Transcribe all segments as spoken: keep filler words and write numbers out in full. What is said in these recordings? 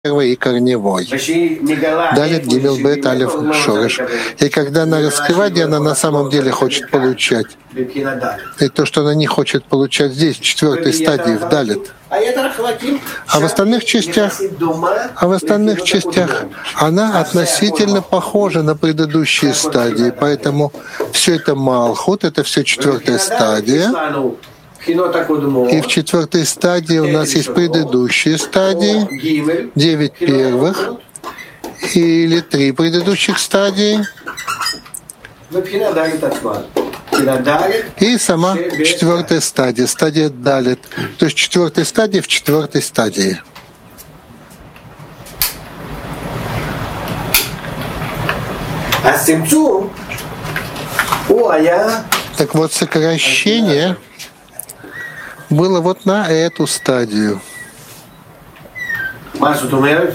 первый и корневой. Далит гимел бет алиф шореш. И когда она раскрывает, она на самом деле хочет получать. И то, что она не хочет получать здесь, в четвертой стадии, в далит. А в остальных частях, а в остальных частях она относительно похожа на предыдущие стадии. Поэтому все это малхут, это все четвертая стадия. И в четвертой стадии у нас есть предыдущие стадии, девять первых или три предыдущих стадии, и сама четвертая стадия, стадия далит, то есть четвертая стадия в четвертой стадии. Так вот, сокращение было вот на эту стадию. Что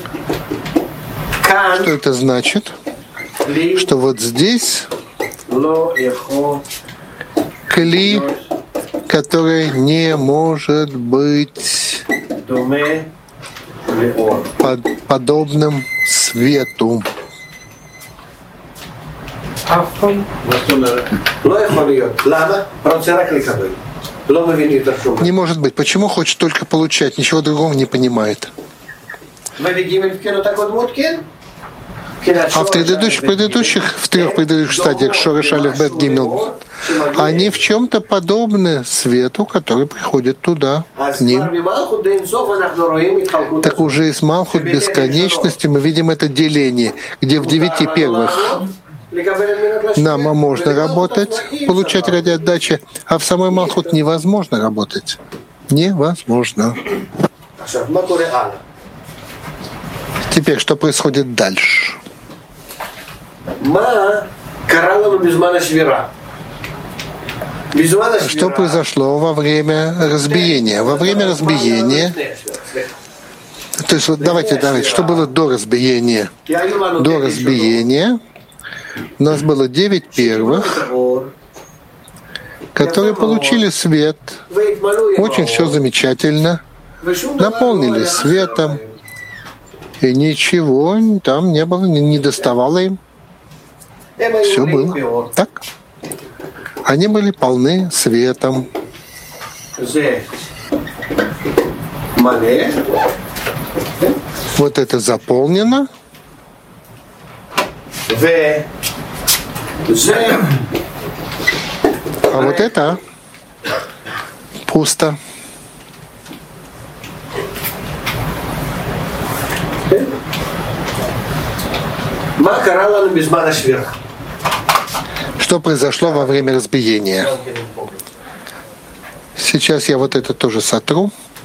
это значит? Что вот здесь кли, который не может быть под, подобным свету. Не может быть. Почему хочет только получать, ничего другого не понимает? А в предыдущих, предыдущих, в трех предыдущих стадиях Шореш Алеф Бет Гимел, они в чем-то подобны свету, который приходит туда, к ним. Так уже из Малхут бесконечности мы видим это деление, где в девяти первых нам можно работать, получать ради отдачи, а в самой Малхут невозможно работать. Невозможно. Теперь, что происходит дальше? Что произошло во время разбиения? Во время разбиения, то есть вот давайте, давайте, что было до разбиения? До разбиения у нас было девять первых, которые получили свет. Очень все замечательно. Наполнились светом. И ничего там не было, не доставало им. Все было так. Они были полны светом. Вот это заполнено. А вот это пусто. Что произошло во время разбиения? Сейчас я вот это тоже сотру.